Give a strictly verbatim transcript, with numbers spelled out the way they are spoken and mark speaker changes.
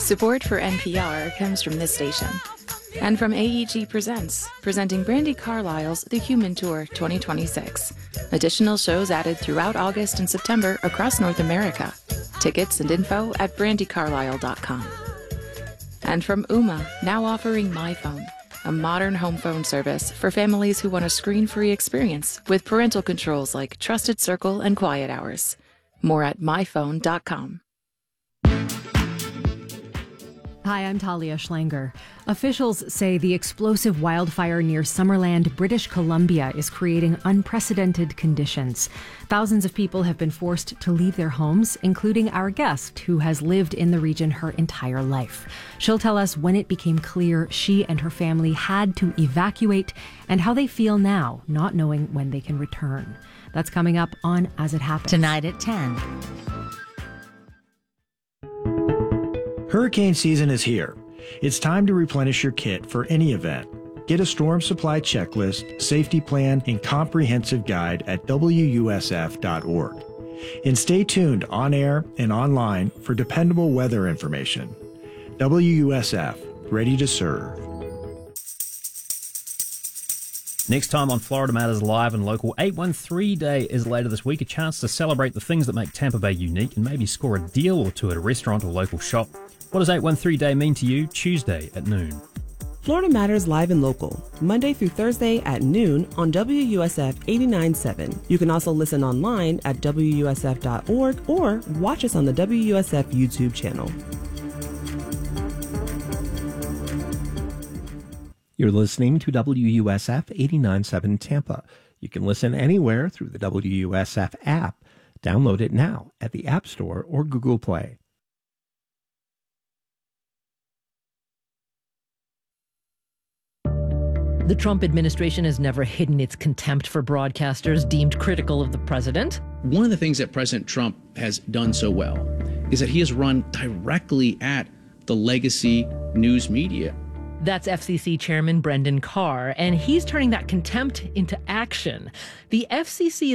Speaker 1: Support for N P R comes from this station and from A E G Presents, presenting Brandi Carlile's The Human Tour twenty twenty-six. Additional shows added throughout August and September across North America. Tickets and info at brandi carlile dot com. And from Ooma, now offering MyPhone, a modern home phone service for families who want a screen-free experience with parental controls like Trusted Circle and Quiet Hours. More at my phone dot com.
Speaker 2: Hi, I'm Talia Schlanger. Officials say the explosive wildfire near Summerland, British Columbia, is creating unprecedented conditions. Thousands of people have been forced to leave their homes, including our guest, who has lived in the region her entire life. She'll tell us when it became clear she and her family had to evacuate and how they feel now, not knowing when they can return. That's coming up on As It Happens.
Speaker 3: Tonight at ten.
Speaker 4: Hurricane season is here. It's time to replenish your kit for any event. Get a storm supply checklist, safety plan, and comprehensive guide at W U S F dot org. And stay tuned on air and online for dependable weather information. W U S F, ready to serve.
Speaker 5: Next time on Florida Matters Live and Local, eight one three Day is later this week. A chance to celebrate the things that make Tampa Bay unique and maybe score a deal or two at a restaurant or local shop. What does eight one three Day mean to you? Tuesday at noon.
Speaker 6: Florida Matters Live and Local, Monday through Thursday at noon on W U S F eighty-nine point seven. You can also listen online at W U S F dot org or watch us on the W U S F YouTube channel.
Speaker 7: You're listening to W U S F eighty-nine point seven Tampa. You can listen anywhere through the W U S F app. Download it now at the App Store or Google Play.
Speaker 8: The Trump administration has never hidden its contempt for broadcasters deemed critical of the president.
Speaker 9: One of the things that President Trump has done so well is that he has run directly at the legacy news media.
Speaker 8: That's F C C Chairman Brendan Carr, and he's turning that contempt into action. The F C C